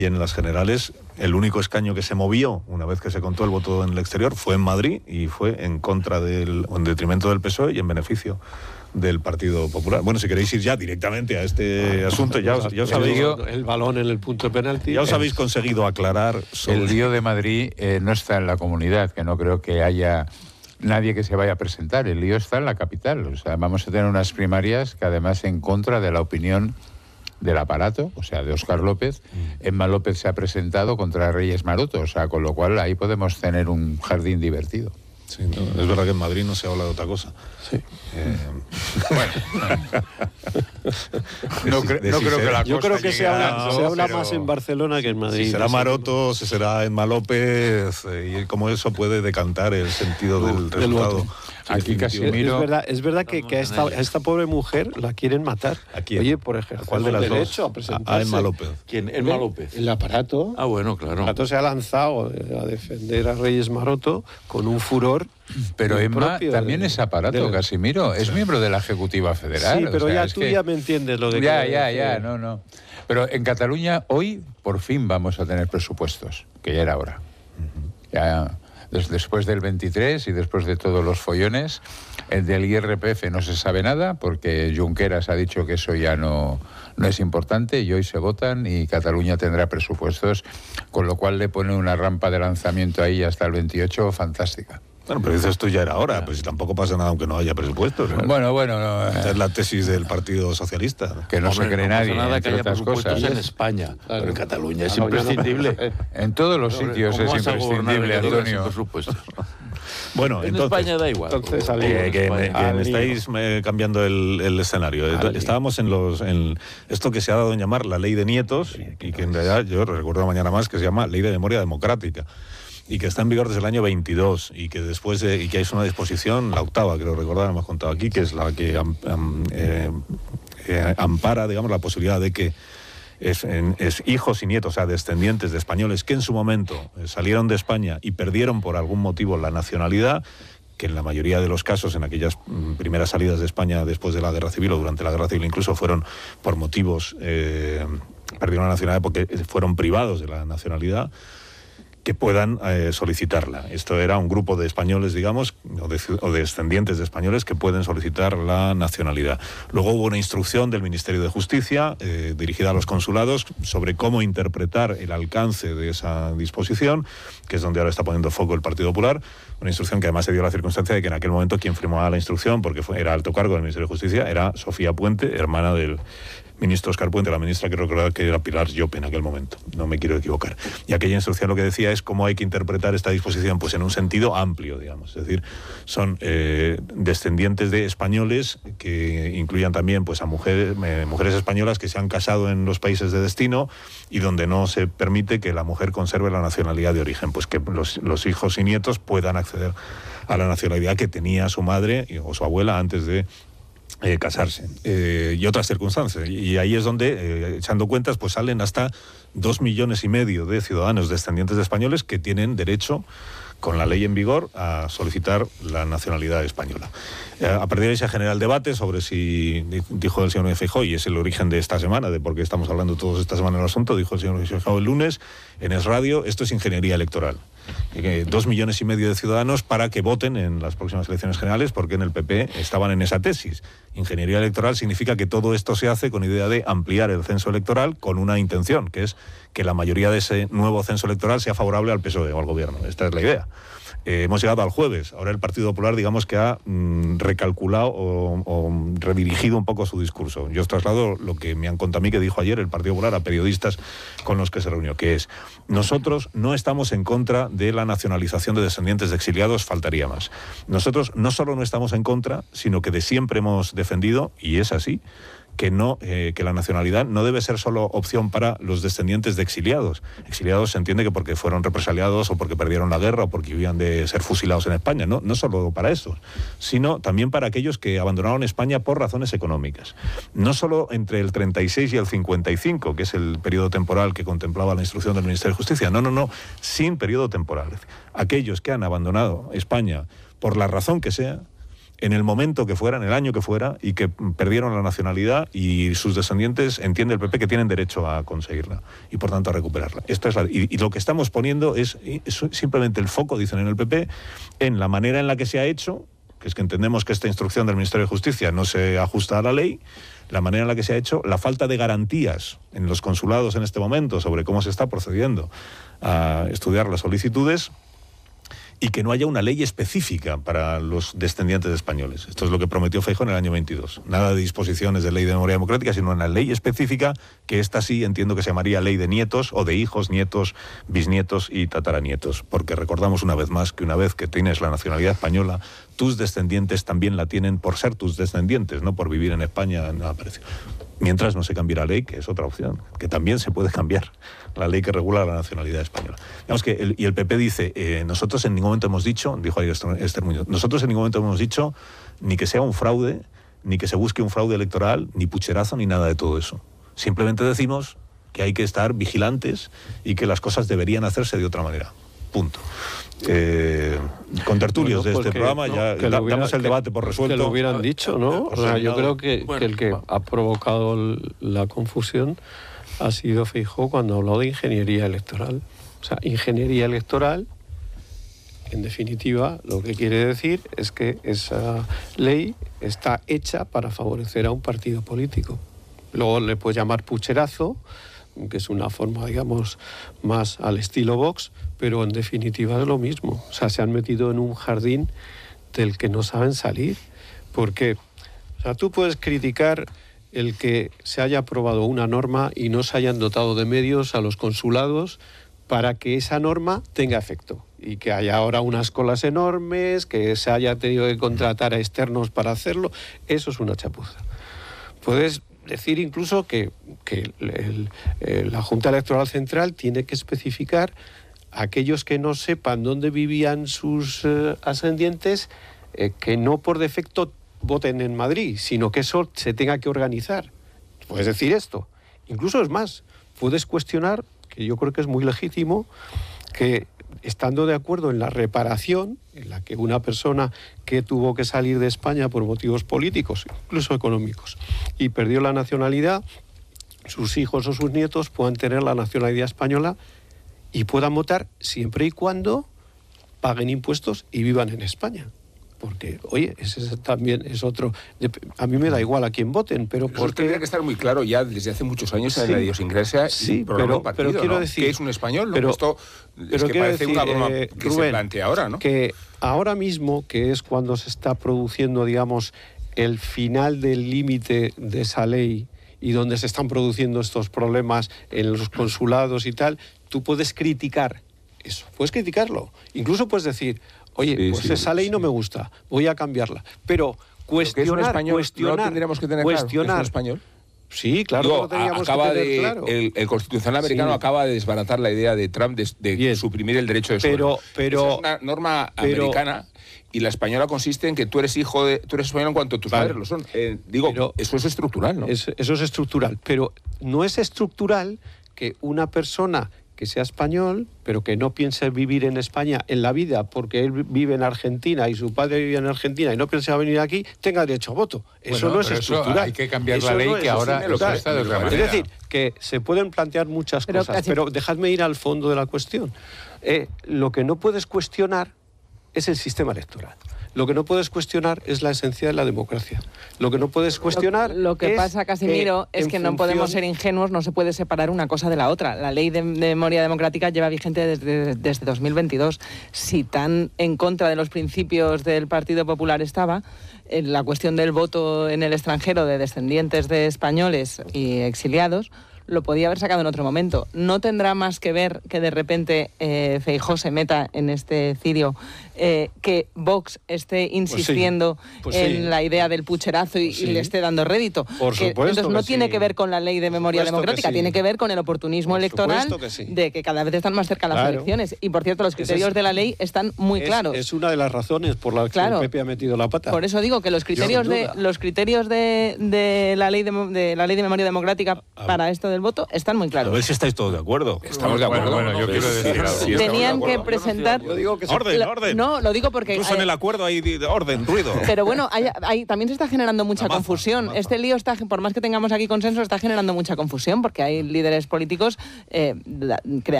Y en las generales, el único escaño que se movió, una vez que se contó el voto en el exterior, fue en Madrid y fue en detrimento del PSOE y en beneficio del Partido Popular. Bueno, si queréis ir ya directamente a este asunto, ya os habéis... El balón en el punto de penalti. Ya os habéis conseguido aclarar sobre... El lío de Madrid no está en la comunidad, que no creo que haya nadie que se vaya a presentar. El lío está en la capital. O sea, vamos a tener unas primarias que además en contra de la opinión del aparato, o sea, de Óscar López. Emma López se ha presentado contra Reyes Maroto, o sea, con lo cual ahí podemos tener un jardín divertido. Sí, no, es verdad que en Madrid no se habla de otra cosa. Sí. Bueno. No creo que la cosa yo creo que se habla pero... más en Barcelona que en Madrid. Si será Maroto, si será Emma López, y cómo eso puede decantar el sentido del resultado. Aquí Casimiro... Es verdad que a esta pobre mujer la quieren matar. ¿A quién? Oye, por ejercer ¿Cuál de las el derecho dos? a presentarse. A Emma López. ¿Quién? Emma López. El aparato. Ah, bueno, claro. El aparato se ha lanzado a defender a Reyes Maroto con un furor. Pero Emma también es aparato, Casimiro. Es miembro de la Ejecutiva Federal. Sí, pero ya tú ya me entiendes lo de Ya, no. Pero en Cataluña hoy por fin vamos a tener presupuestos, que ya era hora. Ya, después del 23 y después de todos los follones, el del IRPF no se sabe nada porque Junqueras ha dicho que eso ya no es importante y hoy se votan y Cataluña tendrá presupuestos, con lo cual le pone una rampa de lanzamiento ahí hasta el 28 fantástica. Bueno, pero dices tú ya era hora, pues tampoco pasa nada aunque no haya presupuestos. Bueno, Esta es la tesis del Partido Socialista. Que no se cree nadie, nada que haya otras presupuestos cosas. en España, pero en Cataluña es imprescindible. En todos los sitios es imprescindible, Antonio. Bueno, en entonces, España da igual. Entonces, que me estáis cambiando el escenario. Estábamos en esto que se ha dado en llamar la ley de nietos, y que en realidad yo recuerdo mañana más que se llama Ley de Memoria Democrática, y que está en vigor desde el año 22, y que después y que es una disposición, la octava, creo recordar, hemos contado aquí, que es la que ampara, digamos, la posibilidad de que es hijos y nietos, o sea, descendientes de españoles que en su momento salieron de España y perdieron por algún motivo la nacionalidad, que en la mayoría de los casos, en aquellas primeras salidas de España después de la Guerra Civil o durante la Guerra Civil incluso, fueron por motivos, perdieron la nacionalidad porque fueron privados de la nacionalidad, que puedan solicitarla. Esto era un grupo de españoles, digamos, o de descendientes de españoles que pueden solicitar la nacionalidad. Luego hubo una instrucción del Ministerio de Justicia dirigida a los consulados sobre cómo interpretar el alcance de esa disposición, que es donde ahora está poniendo foco el Partido Popular. Una instrucción que además se dio la circunstancia de que en aquel momento quien firmaba la instrucción, porque era alto cargo del Ministerio de Justicia, era Sofía Puente, hermana del ministro Óscar Puente, la ministra que recordar que era Pilar Llop en aquel momento, no me quiero equivocar. Y aquella instrucción lo que decía es cómo hay que interpretar esta disposición, pues en un sentido amplio, digamos, es decir, son descendientes de españoles que incluyan también pues a mujeres españolas que se han casado en los países de destino y donde no se permite que la mujer conserve la nacionalidad de origen, pues que los hijos y nietos puedan acceder a la nacionalidad que tenía su madre o su abuela antes de casarse, y otras circunstancias, y ahí es donde, echando cuentas, pues salen hasta 2,5 millones de ciudadanos descendientes de españoles que tienen derecho, con la ley en vigor, a solicitar la nacionalidad española. A partir de ahí se genera el debate sobre si, dijo el señor Feijóo, y es el origen de esta semana, de por qué estamos hablando todos esta semana del asunto, dijo el señor Feijóo el lunes en Es Radio, esto es ingeniería electoral. 2,5 millones de ciudadanos para que voten en las próximas elecciones generales, porque en el PP estaban en esa tesis. Ingeniería electoral significa que todo esto se hace con idea de ampliar el censo electoral con una intención, que es que la mayoría de ese nuevo censo electoral sea favorable al PSOE o al gobierno. Esta es la idea. Hemos llegado al jueves. Ahora el Partido Popular, digamos que ha recalculado o redirigido un poco su discurso. Yo os traslado lo que me han contado a mí que dijo ayer el Partido Popular a periodistas con los que se reunió, que es: nosotros no estamos en contra de la nacionalización de descendientes de exiliados, faltaría más. Nosotros no solo no estamos en contra, sino que de siempre hemos defendido, y es así, que la nacionalidad no debe ser solo opción para los descendientes de exiliados. Exiliados se entiende que porque fueron represaliados o porque perdieron la guerra o porque vivían de ser fusilados en España, no solo para eso, sino también para aquellos que abandonaron España por razones económicas. No solo entre el 36 y el 55, que es el periodo temporal que contemplaba la instrucción del Ministerio de Justicia, no, sin periodo temporal. Aquellos que han abandonado España por la razón que sea, en el momento que fuera, en el año que fuera, y que perdieron la nacionalidad, y sus descendientes, entiende el PP, que tienen derecho a conseguirla y por tanto a recuperarla. Esto es y lo que estamos poniendo es simplemente el foco, dicen en el PP, en la manera en la que se ha hecho, que es que entendemos que esta instrucción del Ministerio de Justicia no se ajusta a la ley, la manera en la que se ha hecho, la falta de garantías en los consulados en este momento sobre cómo se está procediendo a estudiar las solicitudes, y que no haya una ley específica para los descendientes españoles. Esto es lo que prometió Feijóo en el año 22. Nada de disposiciones de ley de memoria democrática, sino una ley específica, que esta sí entiendo que se llamaría ley de nietos, o de hijos, nietos, bisnietos y tataranietos. Porque recordamos una vez más que una vez que tienes la nacionalidad española, tus descendientes también la tienen por ser tus descendientes, no por vivir en España, nada parecido. Mientras no se cambie la ley, que es otra opción, que también se puede cambiar la ley que regula la nacionalidad española. Digamos que y el PP dice, nosotros en ningún momento hemos dicho, dijo ayer Esther Muñoz, nosotros en ningún momento hemos dicho ni que sea un fraude, ni que se busque un fraude electoral, ni pucherazo, ni nada de todo eso. Simplemente decimos que hay que estar vigilantes y que las cosas deberían hacerse de otra manera. Punto. Con tertulios de este programa ya damos el debate por resuelto. Que lo hubieran dicho, ¿no? O sea, yo creo que el que ha provocado la confusión ha sido Feijóo cuando habló de ingeniería electoral. O sea, ingeniería electoral, en definitiva, lo que quiere decir es que esa ley está hecha para favorecer a un partido político. Luego le puedes llamar pucherazo, que es una forma, digamos, más al estilo Vox, pero en definitiva es lo mismo. O sea, se han metido en un jardín del que no saben salir. Porque, o sea, tú puedes criticar el que se haya aprobado una norma y no se hayan dotado de medios a los consulados para que esa norma tenga efecto. Y que haya ahora unas colas enormes, que se haya tenido que contratar a externos para hacerlo. Eso es una chapuza. Puedes decir incluso que la Junta Electoral Central tiene que especificar a aquellos que no sepan dónde vivían sus ascendientes, que no por defecto voten en Madrid, sino que eso se tenga que organizar. Puedes decir esto. Incluso es más, puedes cuestionar, que yo creo que es muy legítimo, que estando de acuerdo en la reparación, en la que una persona que tuvo que salir de España por motivos políticos, incluso económicos, y perdió la nacionalidad, sus hijos o sus nietos puedan tener la nacionalidad española y puedan votar siempre y cuando paguen impuestos y vivan en España. Porque, oye, ese también es otro... A mí me da igual a quién voten, pero porque tendría que estar muy claro ya desde hace muchos años en la idiosincrasia. Sí, pero quiero ¿no? decir... Que es un español, ¿no? Pero, esto es que parece una broma que Rubén, se plantea ahora, ¿no? Que ahora mismo, que es cuando se está produciendo, digamos, el final del límite de esa ley y donde se están produciendo estos problemas en los consulados y tal, tú puedes criticar eso, puedes criticarlo. Incluso puedes decir... Oye, pues esa ley no me gusta, voy a cambiarla. Pero cuestionar... ¿No tendríamos que tener claro que es un español? Sí, claro. Digo, claro. El Constitucional americano acaba de desbaratar la idea de Trump de suprimir el derecho de suelo. Pero es una norma americana y la española consiste en que tú eres español en cuanto tus padres lo son. Eso es estructural, ¿no? Eso es estructural, pero no es estructural que una persona que sea español, pero que no piense vivir en España en la vida porque él vive en Argentina y su padre vive en Argentina y no piensa venir aquí, tenga derecho a voto. Eso no es estructural. Hay que cambiar la ley, que ahora lo cuesta de otra manera. Es decir, que se pueden plantear muchas cosas, pero dejadme ir al fondo de la cuestión. Lo que no puedes cuestionar es el sistema electoral. Lo que no puedes cuestionar es la esencia de la democracia. Lo que no puedes cuestionar Lo que pasa, Casimiro, es que no podemos ser ingenuos, no se puede separar una cosa de la otra. La ley de memoria democrática lleva vigente desde 2022. Si tan en contra de los principios del Partido Popular estaba, la cuestión del voto en el extranjero de descendientes de españoles y exiliados, lo podía haber sacado en otro momento. No tendrá más que ver que de repente Feijóo se meta en este cirio, que Vox esté insistiendo en la idea del pucherazo y le esté dando rédito. Por supuesto. Entonces no tiene que ver con la ley de memoria democrática, tiene que ver con el oportunismo electoral de que cada vez están más cerca las elecciones. Y por cierto, los criterios de la ley están muy claros. Es una de las razones por las que el PP ha metido la pata. Por eso digo que los criterios de la ley de memoria democrática para esto del del voto están muy claros. A ver si estáis todos de acuerdo. Estamos de acuerdo. Bueno, yo quiero decir... Tenían que presentar... Orden. No, lo digo porque... Incluso en el acuerdo hay orden, ruido. Pero bueno, también se está generando mucha confusión. Este lío está, por más que tengamos aquí consenso, está generando mucha confusión porque hay líderes políticos creando